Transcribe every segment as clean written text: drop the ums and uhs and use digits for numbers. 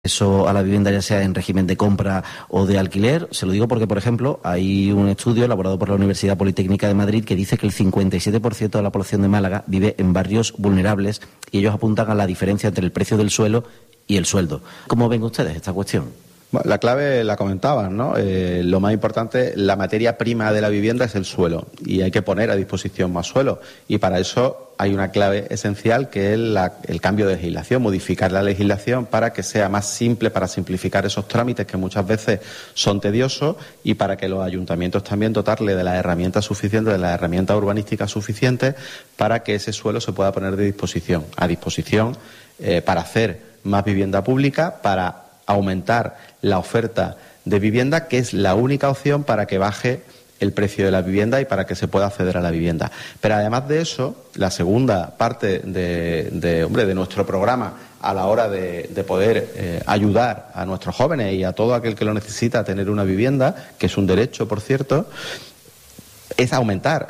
Eso a la vivienda, ya sea en régimen de compra o de alquiler. Se lo digo porque, por ejemplo, hay un estudio elaborado por la Universidad Politécnica de Madrid que dice que el 57% de la población de Málaga vive en barrios vulnerables y ellos apuntan a la diferencia entre el precio del suelo y el sueldo. ¿Cómo ven ustedes esta cuestión? Bueno, la clave la comentaban, ¿no? Lo más importante, la materia prima de la vivienda es el suelo y hay que poner a disposición más suelo, y para eso hay una clave esencial que es el cambio de legislación, modificar la legislación para que sea más simple, para simplificar esos trámites que muchas veces son tediosos, y para que los ayuntamientos también dotarle de las herramientas suficientes, de las herramientas urbanísticas suficientes para que ese suelo se pueda poner a disposición para hacer más vivienda pública, para aumentar la oferta de vivienda, que es la única opción para que baje el precio de la vivienda y para que se pueda acceder a la vivienda. Pero además de eso, la segunda parte de nuestro programa a la hora de poder ayudar a nuestros jóvenes y a todo aquel que lo necesita a tener una vivienda, que es un derecho, por cierto, es aumentar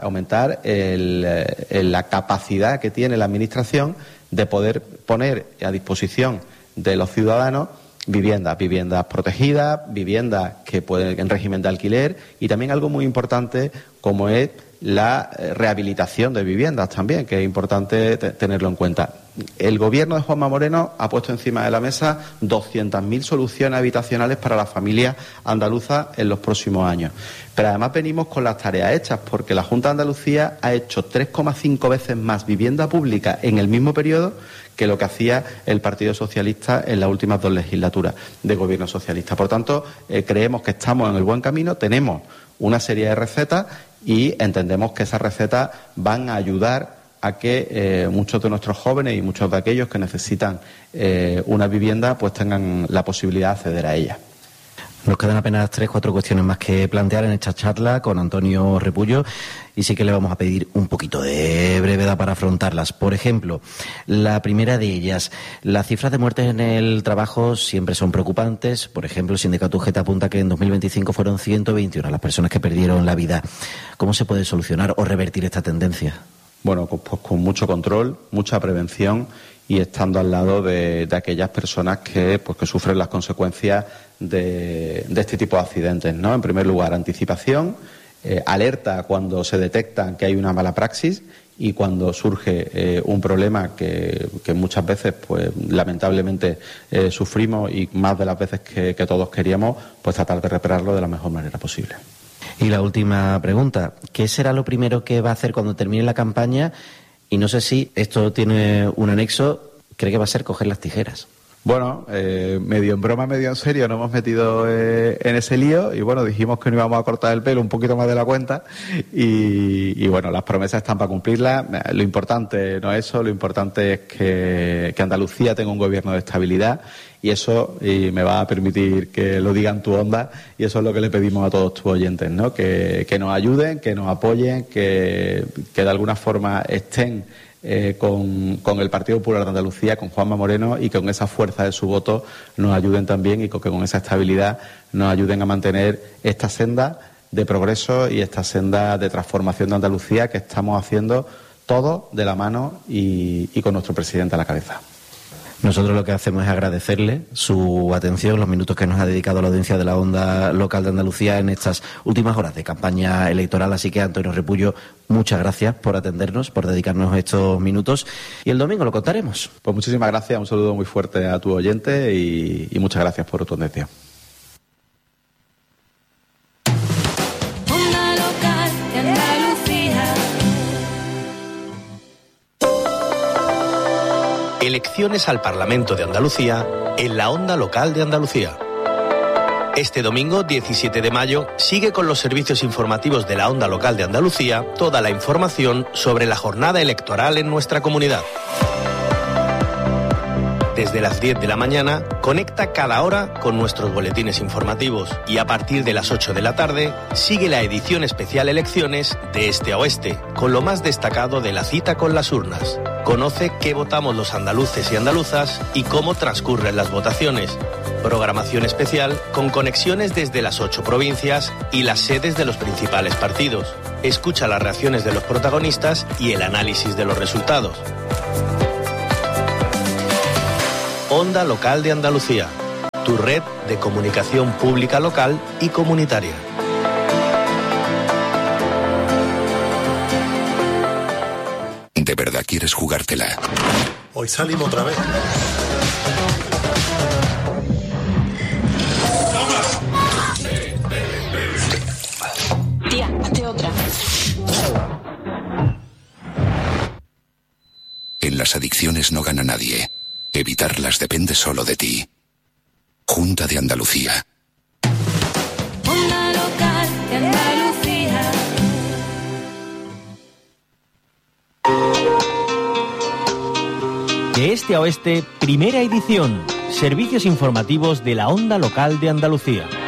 la capacidad que tiene la Administración de poder poner a disposición de los ciudadanos viviendas protegidas, viviendas que pueden en régimen de alquiler, y también algo muy importante como es la rehabilitación de viviendas también, que es importante tenerlo en cuenta. El Gobierno de Juanma Moreno ha puesto encima de la mesa 200.000 soluciones habitacionales para las familias andaluzas en los próximos años. Pero además venimos con las tareas hechas, porque la Junta de Andalucía ha hecho 3,5 veces más vivienda pública en el mismo periodo que lo que hacía el Partido Socialista en las últimas 2 legislaturas de Gobierno socialista. Por tanto, creemos que estamos en el buen camino, tenemos una serie de recetas y entendemos que esas recetas van a ayudar a que muchos de nuestros jóvenes y muchos de aquellos que necesitan una vivienda pues tengan la posibilidad de acceder a ella. Nos quedan apenas 3-4 cuestiones más que plantear en esta charla con Antonio Repullo, y sí que le vamos a pedir un poquito de brevedad para afrontarlas. Por ejemplo, la primera de ellas, las cifras de muertes en el trabajo siempre son preocupantes. Por ejemplo, el sindicato UGT apunta que en 2025 fueron 121 las personas que perdieron la vida. ¿Cómo se puede solucionar o revertir esta tendencia? Bueno, pues con mucho control, mucha prevención y estando al lado de aquellas personas que sufren las consecuencias de este tipo de accidentes, ¿no? En primer lugar, anticipación, alerta cuando se detectan que hay una mala praxis y cuando surge un problema que muchas veces, pues lamentablemente sufrimos, y más de las veces que todos queríamos, pues tratar de repararlo de la mejor manera posible. Y la última pregunta, ¿qué será lo primero que va a hacer cuando termine la campaña? Y no sé si esto tiene un anexo, ¿cree que va a ser coger las tijeras? Bueno, medio en broma, medio en serio, nos hemos metido en ese lío y bueno, dijimos que no íbamos a cortar el pelo un poquito más de la cuenta y bueno, las promesas están para cumplirlas. Lo importante no es eso, lo importante es que Andalucía tenga un gobierno de estabilidad, y eso me va a permitir que lo diga en tu onda, y eso es lo que le pedimos a todos tus oyentes, ¿no? Que nos ayuden, que nos apoyen, que de alguna forma estén con el Partido Popular de Andalucía, con Juanma Moreno, y que con esa fuerza de su voto nos ayuden también, y que con esa estabilidad nos ayuden a mantener esta senda de progreso y esta senda de transformación de Andalucía que estamos haciendo todos de la mano y con nuestro presidente a la cabeza. Nosotros lo que hacemos es agradecerle su atención, los minutos que nos ha dedicado a la audiencia de la Onda Local de Andalucía en estas últimas horas de campaña electoral. Así que, Antonio Repullo, muchas gracias por atendernos, por dedicarnos estos minutos, y el domingo lo contaremos. Pues muchísimas gracias, un saludo muy fuerte a tu oyente y muchas gracias por tu atención. Elecciones al Parlamento de Andalucía en la Onda Local de Andalucía. Este domingo, 17 de mayo, sigue con los servicios informativos de la Onda Local de Andalucía toda la información sobre la jornada electoral en nuestra comunidad. Desde las 10 de la mañana, conecta cada hora con nuestros boletines informativos, y a partir de las 8 de la tarde, sigue la edición especial Elecciones de Este a Oeste, con lo más destacado de la cita con las urnas. Conoce qué votamos los andaluces y andaluzas y cómo transcurren las votaciones. Programación especial con conexiones desde las 8 provincias y las sedes de los principales partidos. Escucha las reacciones de los protagonistas y el análisis de los resultados. Onda Local de Andalucía. tu red de comunicación pública local y comunitaria. ¿De verdad quieres jugártela? Hoy salimos otra vez. Tía, hazte otra. En las adicciones no gana nadie. Evitarlas depende solo de ti. Junta de Andalucía. Onda local de Andalucía. De este a oeste, primera edición. Servicios informativos de la Onda Local de Andalucía.